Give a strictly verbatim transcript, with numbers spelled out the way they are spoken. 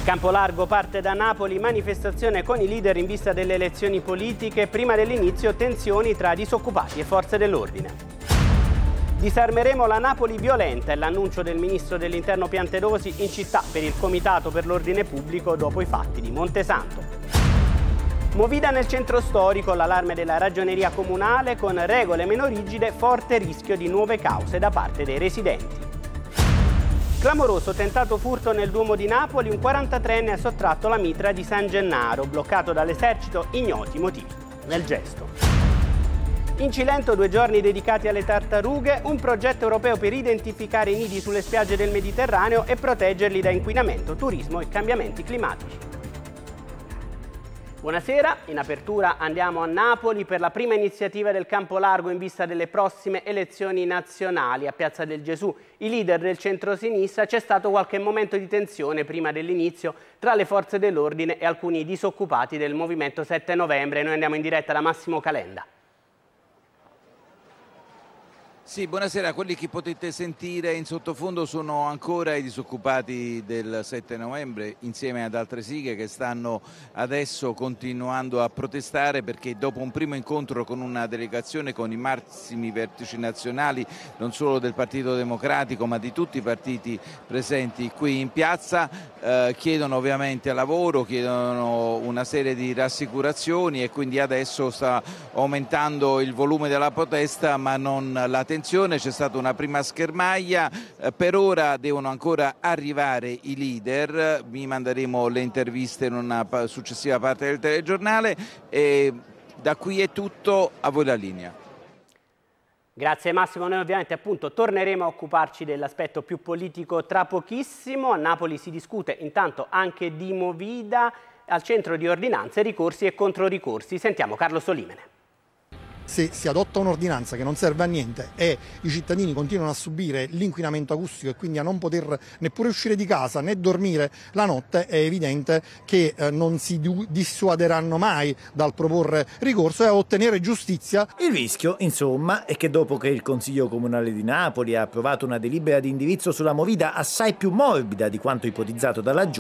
Campolargo parte da Napoli, manifestazione con i leader in vista delle elezioni politiche, prima dell'inizio tensioni tra disoccupati e forze dell'ordine. Disarmeremo la Napoli violenta, è l'annuncio del ministro dell'Interno Piantedosi in città per il Comitato per l'Ordine Pubblico dopo i fatti di Montesanto. Movida nel centro storico, l'allarme della ragioneria comunale con regole meno rigide, forte rischio di nuove cause da parte dei residenti. Clamoroso tentato furto nel Duomo di Napoli, un quarantatreenne ha sottratto la mitra di San Gennaro, bloccato dall'esercito, ignoti motivi. Nel gesto. In Cilento due giorni dedicati alle tartarughe, un progetto europeo per identificare i nidi sulle spiagge del Mediterraneo e proteggerli da inquinamento, turismo e cambiamenti climatici. Buonasera, in apertura andiamo a Napoli per la prima iniziativa del Campolargo in vista delle prossime elezioni nazionali. A Piazza del Gesù, i leader del centro-sinistra, c'è stato qualche momento di tensione prima dell'inizio tra le forze dell'ordine e alcuni disoccupati del Movimento sette Novembre. Noi andiamo in diretta da Massimo Calenda. Sì, buonasera. Quelli che potete sentire in sottofondo sono ancora i disoccupati del sette novembre insieme ad altre sighe che stanno adesso continuando a protestare perché dopo un primo incontro con una delegazione con i massimi vertici nazionali non solo del Partito Democratico ma di tutti i partiti presenti qui in piazza eh, chiedono ovviamente lavoro, chiedono una serie di rassicurazioni e quindi adesso sta aumentando il volume della protesta ma non la tensione. C'è stata una prima schermaglia, eh, per ora devono ancora arrivare i leader, vi manderemo le interviste in una successiva parte del telegiornale e da qui è tutto, a voi la linea. Grazie Massimo, noi ovviamente appunto torneremo a occuparci dell'aspetto più politico tra pochissimo. A Napoli si discute intanto anche di Movida, al centro di ordinanze, ricorsi e controricorsi. Sentiamo Carlo Solimene. Se si adotta un'ordinanza che non serve a niente e i cittadini continuano a subire l'inquinamento acustico e quindi a non poter neppure uscire di casa né dormire la notte, è evidente che eh, non si dissuaderanno mai dal proporre ricorso e a ottenere giustizia. Il rischio, insomma, è che dopo che il Consiglio Comunale di Napoli ha approvato una delibera di indirizzo sulla Movida assai più morbida di quanto ipotizzato dalla Giunta,